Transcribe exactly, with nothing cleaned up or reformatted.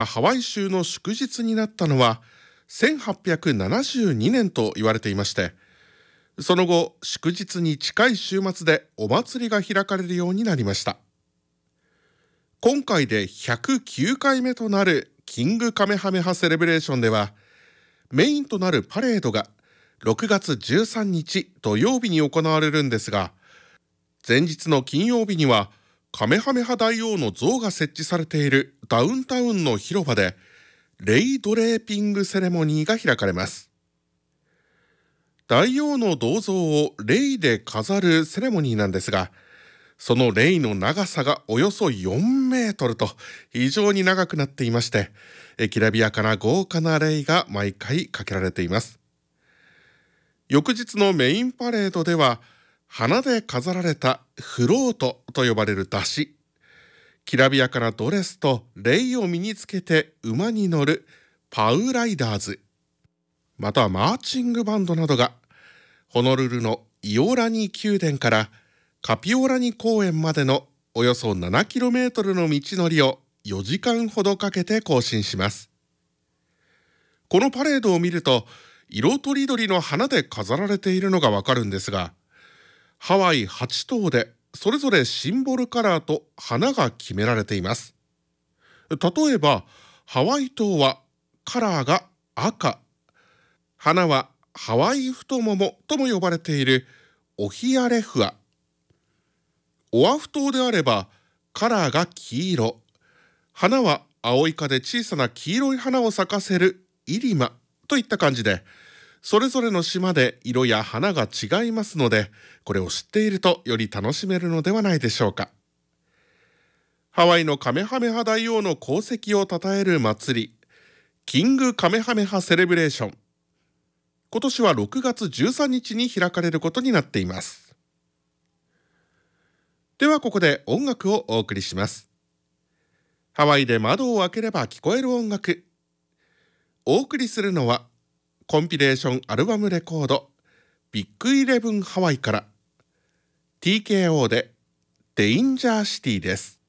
ハワイ州の祝日になったのはせんはっぴゃくななじゅうにねんと言われていまして、その後祝日に近い週末でお祭りが開かれるようになりました。今回でひゃくきゅうかいめとなるキングカメハメハセレブレーションでは、メインとなるパレードがろくがつじゅうさんにち土曜日に行われるんですが、前日の金曜日にはカメハメハ大王の像が設置されているダウンタウンの広場でレイドレーピングセレモニーが開かれます。大王の銅像をレイで飾るセレモニーなんですが、そのレイの長さがおよそよんメートルと非常に長くなっていまして、きらびやかな豪華なレイが毎回かけられています。翌日のメインパレードでは、花で飾られたフロートと呼ばれる山車、きらびやかなドレスとレイを身につけて馬に乗るパウライダーズ、またはマーチングバンドなどがホノルルのイオラニ宮殿からカピオラニ公園までのおよそ ななキロメートル の道のりをよじかんほどかけて行進します。このパレードを見ると、色とりどりの花で飾られているのがわかるんですが、ハワイはちとうでそれぞれシンボルカラーと花が決められています。例えばハワイ島はカラーが赤、花はハワイ太ももとも呼ばれているオヒアレフア、オアフ島であればカラーが黄色、花は青イカで小さな黄色い花を咲かせるイリマといった感じで、それぞれの島で色や花が違いますので、これを知っているとより楽しめるのではないでしょうか。ハワイのカメハメハ大王の功績を称える祭り、キングカメハメハセレブレーション、今年はろくがつじゅうさんにちに開かれることになっています。ではここで音楽をお送りします。ハワイで窓を開ければ聞こえる音楽。お送りするのはコンピレーションアルバムレコードビッグイレブンハワイから ティーケーオー でデインジャーシティです。